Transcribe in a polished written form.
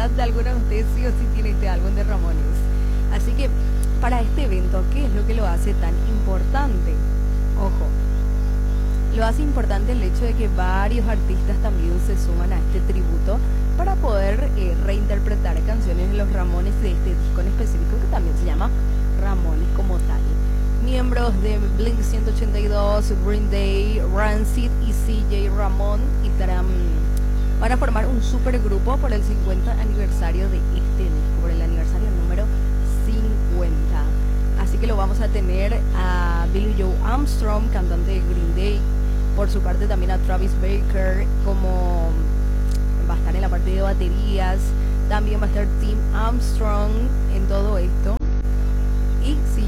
edad de algunos de ustedes sí o sí tiene este álbum de Ramones. Así que para este evento, ¿qué es lo que lo hace tan importante? Ojo, lo hace importante el hecho de que varios artistas también se suman a este tributo para poder reinterpretar canciones de los Ramones de este disco en específico que también se llama Ramones como tal. Miembros de Blink-182, Green Day, Rancid y CJ Ramón van a formar un supergrupo por el 50 aniversario de este disco, por el aniversario número 50. Así que lo vamos a tener a Billie Joe Armstrong, cantante de Green Day. Por su parte también a Travis Barker, como va a estar en la parte de baterías. También va a estar Tim Armstrong en todo esto.